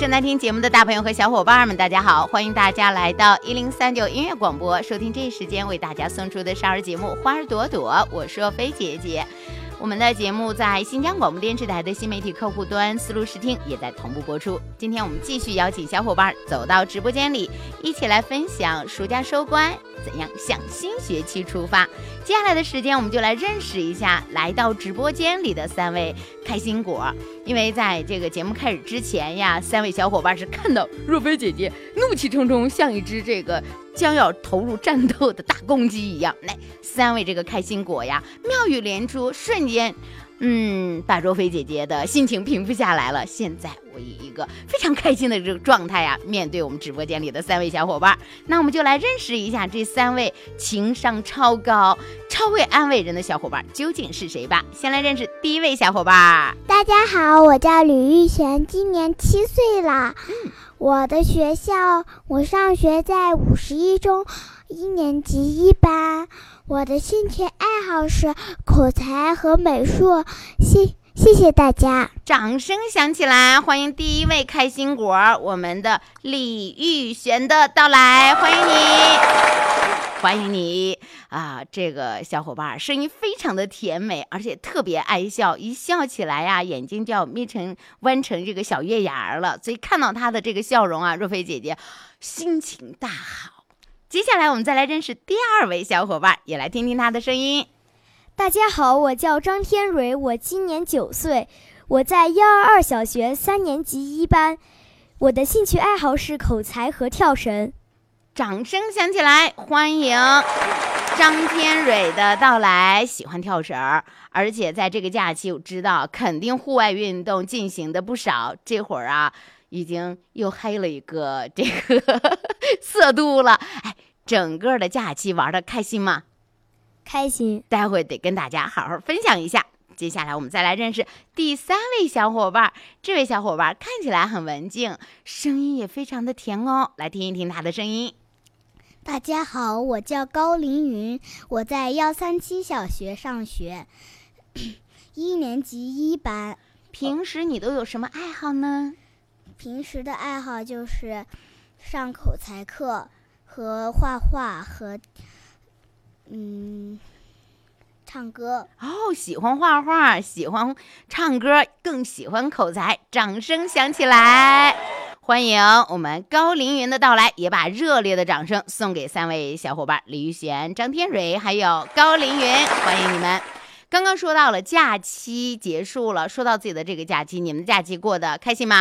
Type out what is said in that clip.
正在听节目的大朋友和小伙伴们，大家好，欢迎大家来到1039音乐广播，收听这一时间为大家送出的少儿节目《花儿朵朵》，我是若飞姐姐。我们的节目在新疆广播电视台的新媒体客户端思路视听也在同步播出。今天我们继续邀请小伙伴走到直播间里，一起来分享暑假收官怎样向新学期出发。接下来的时间我们就来认识一下来到直播间里的3位开心果。因为在这个节目开始之前呀，3位小伙伴是看到若飞姐姐怒气冲冲，像一只这个将要投入战斗的大公鸡一样，来3位这个开心果呀，妙语连珠，瞬间把若飞姐姐的心情平复下来了。现在我以一个非常开心的这个状态呀，面对我们直播间里的3位小伙伴，那我们就来认识一下这3位情商超高、超会安慰人的小伙伴究竟是谁吧。先来认识第一位小伙伴。 大家好，我叫吕玉璇，今年7岁了。我的学校，我上学在51中1年级1班。我的兴趣爱好是口才和美术。谢谢大家， 掌声响起来！欢迎第一位开心果，我们的李玉璇的到来，欢迎你，欢迎你啊！这个小伙伴声音非常的甜美，而且特别爱笑，一笑起来呀，眼睛就要弯成这个小月牙了。所以看到他的这个笑容啊，若飞姐姐心情大好。接下来我们再来认识第2位小伙伴，也来听听他的声音。 大家好，我叫张天蕊，我今年9岁，我在122小学3年级1班，我的兴趣爱好是口才和跳绳。 掌声响起来，欢迎张天蕊的到来，喜欢跳绳，而且在这个假期我知道肯定户外运动进行的不少，这会儿啊已经又黑了一个这个色度了。整个的假期玩的开心吗？ 开心， 待会得跟大家好好分享一下。接下来我们再来认识第3位小伙伴，这位小伙伴看起来很文静，声音也非常的甜哦，来听一听他的声音。 大家好，我叫高凌云，我在137小学上学，1年级1班。 平时你都有什么爱好呢？ 平时的爱好就是上口才课和画画和唱歌。 喜欢画画，喜欢唱歌，更喜欢口才。掌声响起来，欢迎我们高凌云的到来，也把热烈的掌声送给3位小伙伴李玉璇、张天蕊还有高凌云，欢迎你们。刚刚说到了假期结束了，说到自己的这个假期，你们的假期过得开心吗？